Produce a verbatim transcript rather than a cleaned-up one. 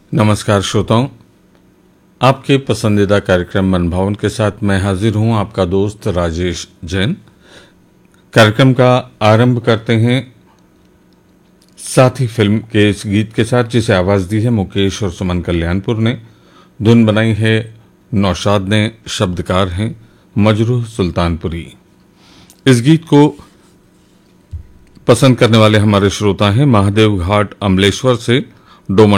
नमस्कार श्रोताओं, आपके पसंदीदा कार्यक्रम मनभावन के साथ मैं हाजिर हूं, आपका दोस्त राजेश जैन। कार्यक्रम का आरंभ करते हैं साथी फिल्म के इस गीत के साथ, जिसे आवाज दी है मुकेश और सुमन कल्याणपुर ने। धुन बनाई है नौशाद ने, शब्दकार हैं मजरूह सुल्तानपुरी। इस गीत को पसंद करने वाले हमारे श्रोता हैं महादेव घाट अमलेश्वर से डोमन